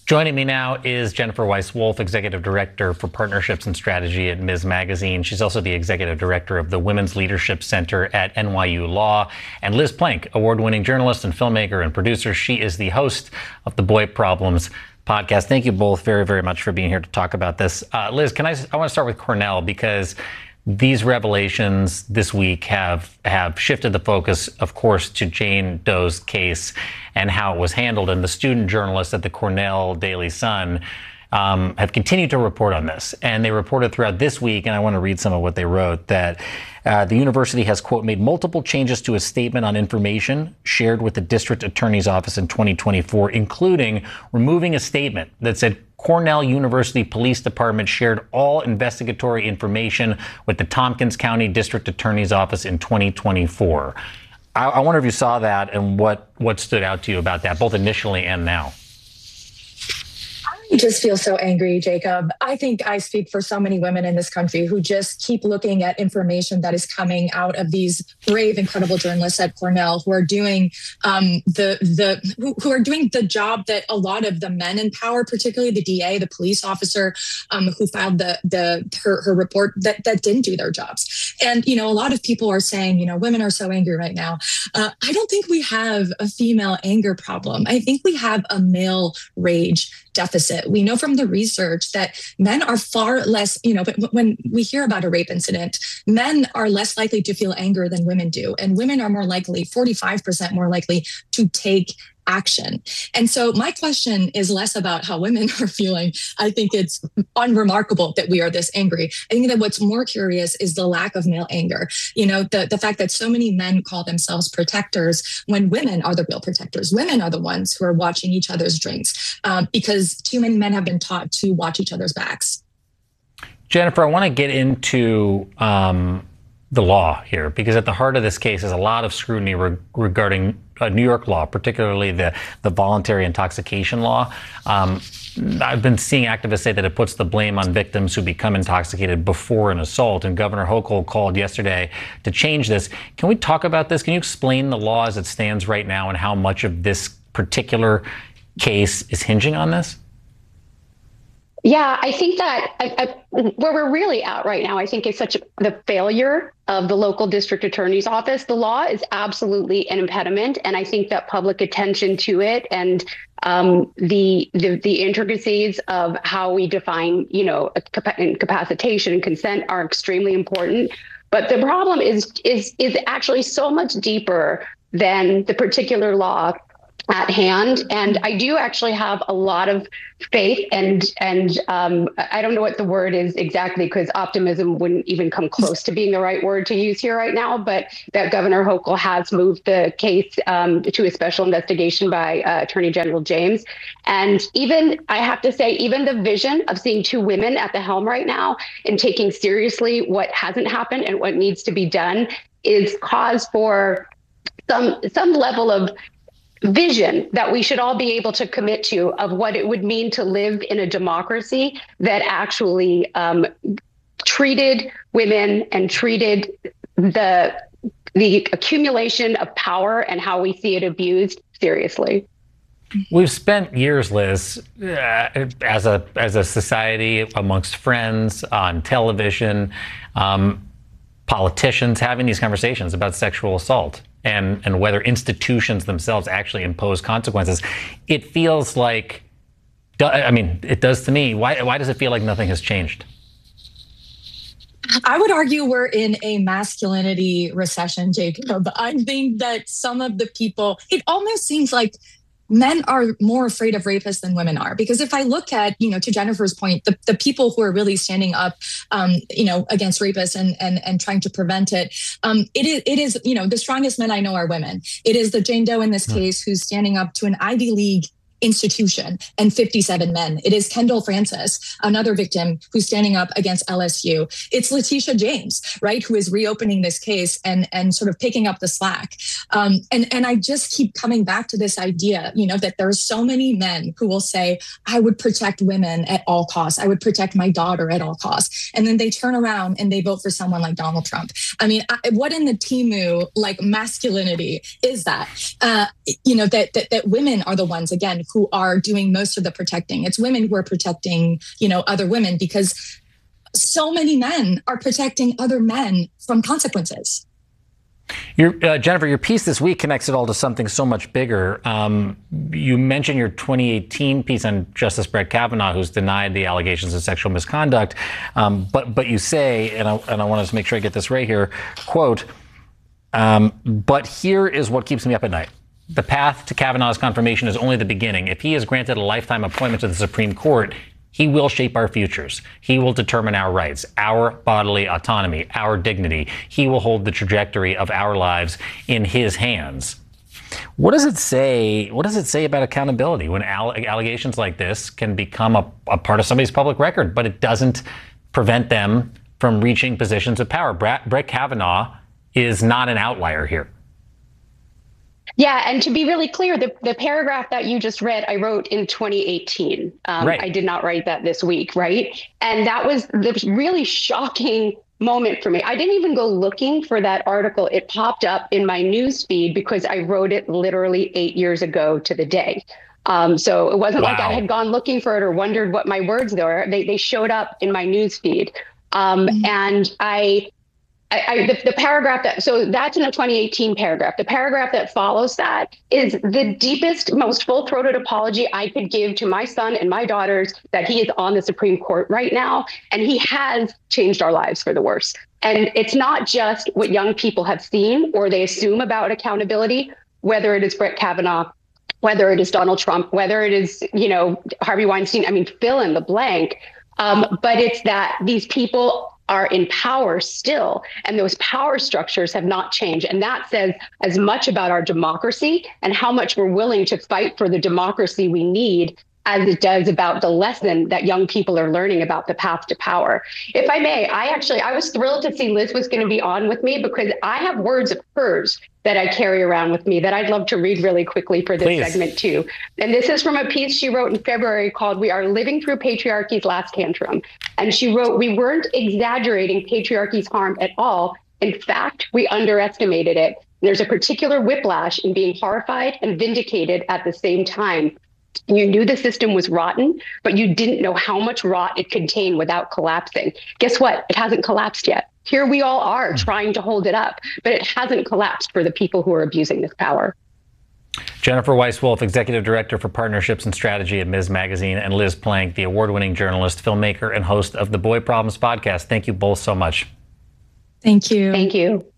Joining me now is Jennifer Weiss-Wolf, Executive Director for Partnerships and Strategy at Ms. Magazine. She's also the Executive Director of the Women's Leadership Center at NYU Law. And Liz Plank, award-winning journalist and filmmaker and producer. She is the host of the Boy Problems podcast. Thank you both very, very much for being here to talk about this. Liz, I want to start with Cornell, because these revelations this week have shifted the focus, of course, to Jane Doe's case and how it was handled. And the student journalists at the Cornell Daily Sun have continued to report on this. And they reported throughout this week, and I want to read some of what they wrote, that the university has, quote, made multiple changes to a statement on information shared with the district attorney's office in 2024, including removing a statement that said Cornell University Police Department shared all investigatory information with the Tompkins County District Attorney's Office in 2024. I wonder if you saw that and what stood out to you about that, both initially and now. I just feel so angry, Jacob. I think I speak for so many women in this country who just keep looking at information that is coming out of these brave, incredible journalists at Cornell who are doing who are doing the job that a lot of the men in power, particularly the DA, the police officer who filed her report, that didn't do their jobs. And a lot of people are saying, women are so angry right now. I don't think we have a female anger problem. I think we have a male rage deficit. We know from the research that men are far less, but when we hear about a rape incident, men are less likely to feel anger than women do. And women are more likely, 45% more likely, to take action. And so my question is less about how women are feeling. I think it's unremarkable that we are this angry. I think that what's more curious is the lack of male anger. The fact that so many men call themselves protectors when women are the real protectors. Women are the ones who are watching each other's drinks because too many men have been taught to watch each other's backs. Jennifer, I want to get into the law here, because at the heart of this case is a lot of scrutiny regarding New York law, particularly the voluntary intoxication law. I've been seeing activists say that it puts the blame on victims who become intoxicated before an assault. And Governor Hochul called yesterday to change this. Can we talk about this? Can you explain the law as it stands right now and how much of this particular case is hinging on this? Yeah, I think that where we're really at right now, I think is the failure of the local district attorney's office. The law is absolutely an impediment, and I think that public attention to it and the intricacies of how we define, incapacitation and consent are extremely important. But the problem is actually so much deeper than the particular law at hand. And I do actually have a lot of faith and I don't know what the word is exactly, because optimism wouldn't even come close to being the right word to use here right now, but that Governor Hochul has moved the case to a special investigation by Attorney General James. And even, I have to say, even the vision of seeing two women at the helm right now and taking seriously what hasn't happened and what needs to be done is cause for some level of vision that we should all be able to commit to of what it would mean to live in a democracy that actually treated women and treated the accumulation of power and how we see it abused seriously. We've spent years, Liz, as a society, amongst friends, on television, politicians, having these conversations about sexual assault and whether institutions themselves actually impose consequences. It feels like, it does to me. Why does it feel like nothing has changed? I would argue we're in a masculinity recession, Jacob. I think that some of the people, it almost seems like men are more afraid of rapists than women are. Because if I look at, to Jennifer's point, the people who are really standing up, against rapists and trying to prevent it, it is, the strongest men I know are women. It is the Jane Doe in this case who's standing up to an Ivy League institution and 57 men. It is Kendall Francis, another victim who's standing up against LSU. It's Letitia James, right, who is reopening this case and sort of picking up the slack. And I just keep coming back to this idea, that there are so many men who will say, I would protect women at all costs. I would protect my daughter at all costs. And then they turn around and they vote for someone like Donald Trump. I mean, what in the Timu, like, masculinity is that? That women are the ones, again, who are doing most of the protecting. It's women who are protecting, other women, because so many men are protecting other men from consequences. Jennifer, your piece this week connects it all to something so much bigger. You mentioned your 2018 piece on Justice Brett Kavanaugh, who's denied the allegations of sexual misconduct. But you say, and I want to make sure I get this right here, quote, but here is what keeps me up at night. The path to Kavanaugh's confirmation is only the beginning. If he is granted a lifetime appointment to the Supreme Court, he will shape our futures. He will determine our rights, our bodily autonomy, our dignity. He will hold the trajectory of our lives in his hands. What does it say? What does it say about accountability when allegations like this can become a part of somebody's public record, but it doesn't prevent them from reaching positions of power? Brett Kavanaugh is not an outlier here. Yeah, and to be really clear, the paragraph that you just read, I wrote in 2018. Right. I did not write that this week, right? And that was the really shocking moment for me. I didn't even go looking for that article. It popped up in my news feed because I wrote it literally 8 years ago to the day. So it wasn't like I had gone looking for it or wondered what my words were. They showed up in my news feed. And the paragraph so that's in the 2018 paragraph. The paragraph that follows that is the deepest, most full-throated apology I could give to my son and my daughters that he is on the Supreme Court right now, and he has changed our lives for the worse. And it's not just what young people have seen or they assume about accountability, whether it is Brett Kavanaugh, whether it is Donald Trump, whether it is, Harvey Weinstein, fill in the blank. But it's that these people are in power still, and those power structures have not changed. And that says as much about our democracy and how much we're willing to fight for the democracy we need as it does about the lesson that young people are learning about the path to power. If I may, I was thrilled to see Liz was going to be on with me because I have words of hers that I carry around with me that I'd love to read really quickly for this segment too. And this is from a piece she wrote in February called "We Are Living Through Patriarchy's Last Tantrum." And she wrote, "We weren't exaggerating patriarchy's harm at all. In fact, we underestimated it. There's a particular whiplash in being horrified and vindicated at the same time. You knew the system was rotten, but you didn't know how much rot it contained without collapsing. Guess what? It hasn't collapsed yet. Here we all are trying to hold it up, but it hasn't collapsed for the people who are abusing this power." Jennifer Weiss-Wolf, Executive Director for Partnerships and Strategy at Ms. Magazine, and Liz Plank, the award-winning journalist, filmmaker, and host of the Boy Problems podcast. Thank you both so much. Thank you. Thank you.